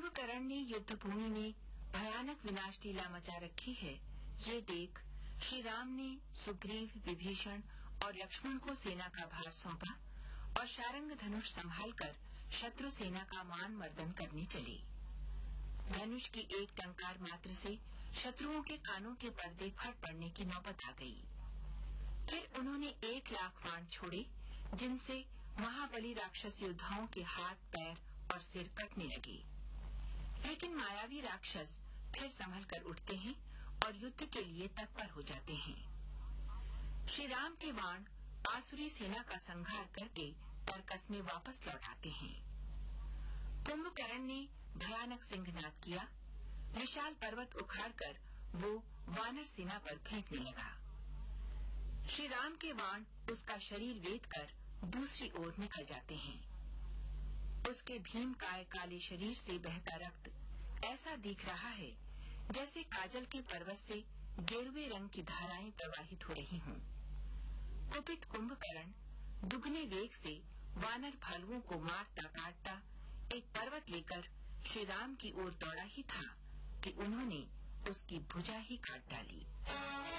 कुंभकर्ण ने युद्ध भूमि में भयानक विनाश लीला मचा रखी है, ये देख श्री राम ने सुग्रीव, विभीषण और लक्ष्मण को सेना का भार सौंपा और शारंग धनुष संभालकर शत्रु सेना का मान मर्दन करने चले। धनुष की एक टंकार मात्र से शत्रुओं के कानों के पर्दे फट पड़ने की नौबत आ गई। फिर उन्होंने 1,00,000 बाण छोड़े, जिनसे महाबली राक्षस योद्धाओं के हाथ, पैर और सिर कटने लगे। लेकिन मायावी राक्षस फिर संभल कर उठते हैं और युद्ध के लिए तत्पर हो जाते हैं। श्री राम के बाण आसुरी सेना का संहार करके तरकस में वापस लौट आते हैं। कुंभकर्ण ने भयानक सिंहनाद किया। विशाल पर्वत उखाड़कर वो वानर सेना पर फेंकने लगा। श्री राम के बाण उसका शरीर वेद कर दूसरी ओर निकल जाते हैं। उसके भीमकाय काले शरीर से बहता रक्त ऐसा दिख रहा है जैसे काजल के पर्वत से गेरुए रंग की धाराएं प्रवाहित हो रही हों। कुपित कुंभकर्ण दुगने वेग से वानर भालुओं को मारता काटता एक पर्वत लेकर श्री राम की ओर दौड़ा ही था कि उन्होंने उसकी भुजा ही काट डाली।